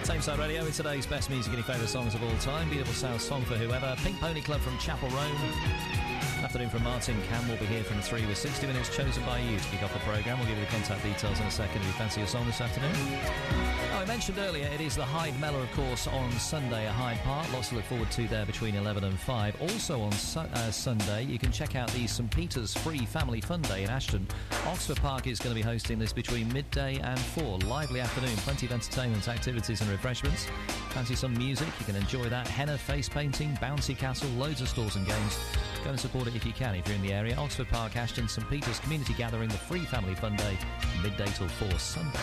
Tameside Radio with today's best music and your favourite songs of all time. Beautiful South Song for Whoever. Pink Pony Club from Chapel Roan. Afternoon from Martin Cam will be here from 3 with 60 minutes chosen by you to kick off the programme. We'll give you the contact details in a second if you fancy a song this afternoon. I mentioned earlier it is the Hyde Mellor, of course, on Sunday at Hyde Park. Lots to look forward to there between 11 and 5. Also on Sunday, you can check out the St Peter's Free Family Fun Day in Ashton. Oxford Park is going to be hosting this between midday and 4. Lively afternoon, plenty of entertainment, activities and refreshments. Fancy some music? You can enjoy that. Henna, face painting, bouncy castle, loads of stalls and games. Go and support it if you can, if you're in the area. Oxford Park, Ashton, St Peter's Community Gathering, the Free Family Fun Day, midday till 4 Sunday.